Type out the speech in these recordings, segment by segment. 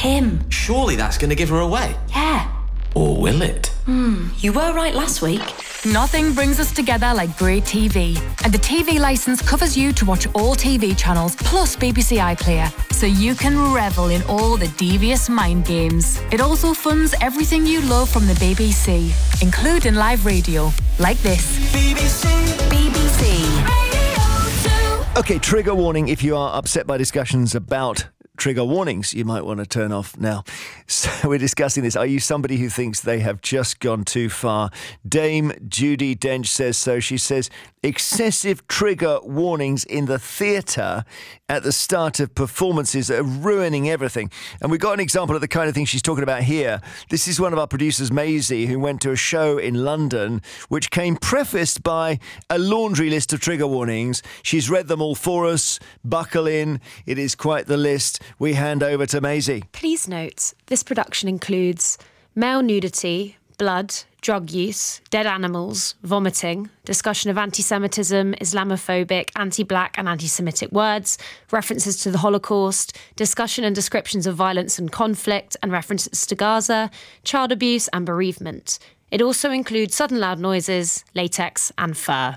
him. Surely that's going to give her away. Yeah. Or will it? You were right last week. Nothing brings us together like great TV. And the TV licence covers you to watch all TV channels plus BBC iPlayer, so you can revel in all the devious mind games. It also funds everything you love from the BBC, including live radio, like this. BBC. BBC. Radio 2. Okay, trigger warning. If you are upset by discussions about trigger warnings, you might want to turn off now. So we're discussing this. Are you somebody who thinks they have just gone too far? Dame Judi Dench says so. She says excessive trigger warnings in the theatre at the start of performances are ruining everything. And we got an example of the kind of thing she's talking about here. This is one of our producers, Maisie, who went to a show in London which came prefaced by a laundry list of trigger warnings. She's read them all for us. Buckle in. It is quite the list. We hand over to Maisie. Please note, this production includes male nudity, blood, drug use, dead animals, vomiting, discussion of anti-Semitism, Islamophobic, anti-black and anti-Semitic words, references to the Holocaust, discussion and descriptions of violence and conflict, and references to Gaza, child abuse and bereavement. It also includes sudden loud noises, latex and fur.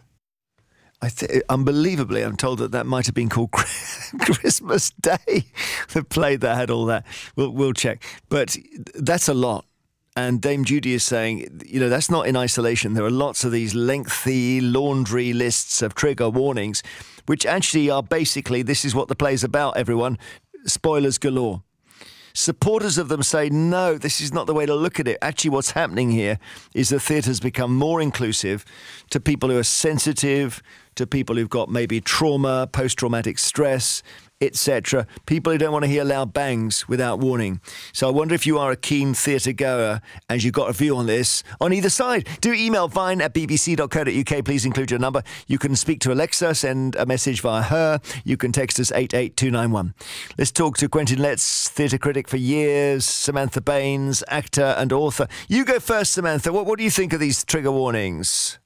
Unbelievably, I'm told that might have been called Christmas Day, the play that had all that. We'll check. But that's a lot. And Dame Judi is saying, that's not in isolation. There are lots of these lengthy laundry lists of trigger warnings, which actually are basically, this is what the play's about, everyone. Spoilers galore. Supporters of them say, no, this is not the way to look at it. Actually, what's happening here is the theatre's become more inclusive to people who are sensitive, to people who've got maybe trauma, post-traumatic stress, etc. People who don't want to hear loud bangs without warning. So I wonder if you are a keen theatre goer and you've got a view on this on either side. Do email vine@bbc.co.uk. Please include your number. You can speak to Alexa, send a message via her. You can text us 88291. Let's talk to Quentin Letts, theatre critic for years, Samantha Baines, actor and author. You go first, Samantha. What do you think of these trigger warnings?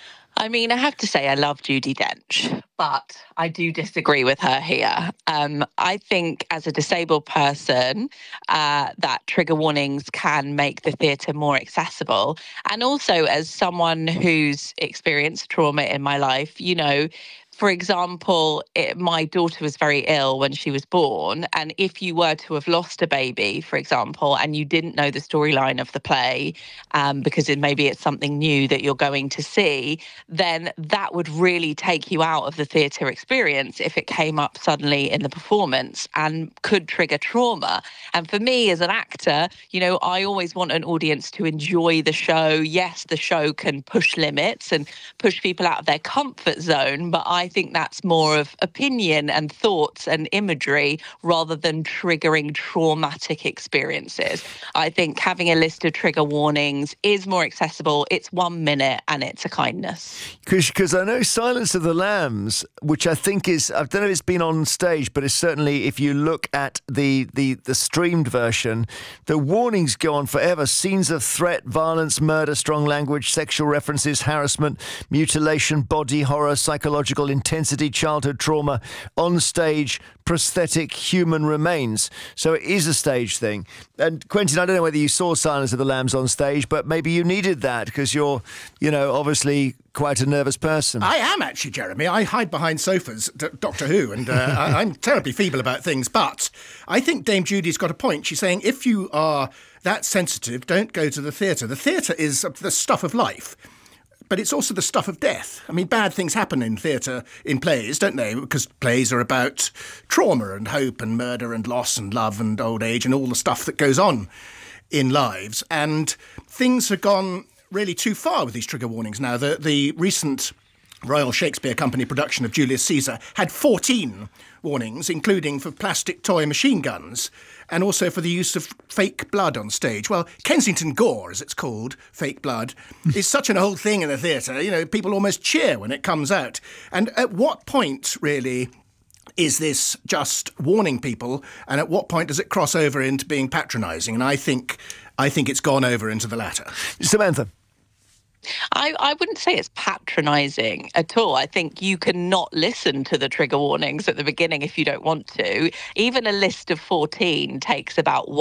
I mean, I have to say I love Judi Dench, but I do disagree with her here. I think as a disabled person, that trigger warnings can make the theatre more accessible. And also as someone who's experienced trauma in my life, for example, my daughter was very ill when she was born. And if you were to have lost a baby, for example, and you didn't know the storyline of the play, because maybe it's something new that you're going to see, then that would really take you out of the theatre experience if it came up suddenly in the performance and could trigger trauma. And for me as an actor, I always want an audience to enjoy the show. Yes, the show can push limits and push people out of their comfort zone, but I think that's more of opinion and thoughts and imagery rather than triggering traumatic experiences. I think having a list of trigger warnings is more accessible. It's 1 minute and it's a kindness. Because I know Silence of the Lambs, which I think is, I don't know if it's been on stage, but it's certainly, if you look at the streamed version, the warnings go on forever. Scenes of threat, violence, murder, strong language, sexual references, harassment, mutilation, body horror, psychological intensity, childhood trauma, on stage, prosthetic human remains. So it is a stage thing. And Quentin, I don't know whether you saw Silence of the Lambs on stage, but maybe you needed that because you're, obviously quite a nervous person. I am actually, Jeremy. I hide behind sofas, Doctor Who, and I'm terribly feeble about things. But I think Dame Judi's got a point. She's saying if you are that sensitive, don't go to the theatre. The theatre is the stuff of life. But it's also the stuff of death. I mean, bad things happen in theatre, in plays, don't they? Because plays are about trauma and hope and murder and loss and love and old age and all the stuff that goes on in lives. And things have gone really too far with these trigger warnings now. The recent Royal Shakespeare Company production of Julius Caesar had 14 warnings, including for plastic toy machine guns and also for the use of fake blood on stage. Well, Kensington Gore, as it's called, fake blood, is such an old thing in the theatre. People almost cheer when it comes out. And at what point, really, is this just warning people? And at what point does it cross over into being patronising? And I think it's gone over into the latter. Samantha. I wouldn't say it's patronising at all. I think you can not listen to the trigger warnings at the beginning if you don't want to. Even a list of 14 takes about